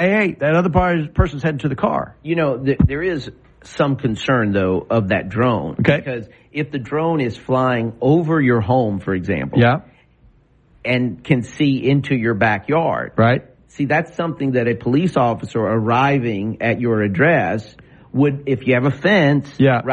hey, that other person's heading to the car. You know, there is some concern, though, of that drone. Okay. Because if the drone is flying over your home, for example, and can see into your backyard, right? See, that's something that a police officer arriving at your address would, if you have a fence,